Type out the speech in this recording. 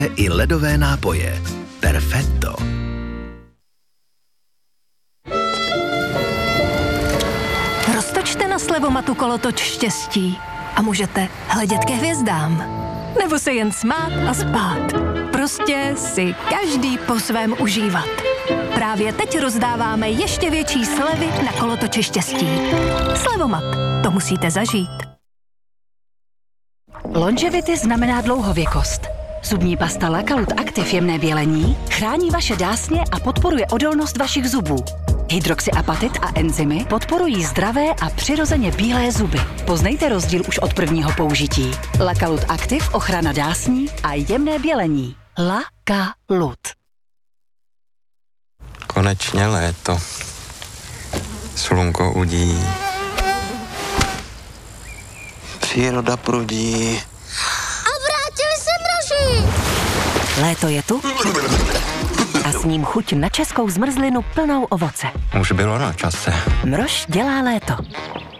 i ledové nápoje. Perfetto. Roztočte na slevomatu kolotoč štěstí a můžete hledět ke hvězdám. Nebo se jen smát a spát. Prostě si každý po svém užívat. Právě teď rozdáváme ještě větší slevy na kolotoče štěstí. Slevomat, to musíte zažít. Longevity znamená dlouhověkost. Zubní pasta Lacaloot Active jemné bělení chrání vaše dásně a podporuje odolnost vašich zubů. Hydroxyapatit a enzymy podporují zdravé a přirozeně bílé zuby. Poznejte rozdíl už od prvního použití. Lacaloot Active, ochrana dásní a jemné bělení. Lacaloot. Konečně léto. Slunko udí. Příroda prudí. A vrátili se mraži! Léto je tu a s ním chuť na českou zmrzlinu plnou ovoce. Už bylo na čase. Mrož dělá léto.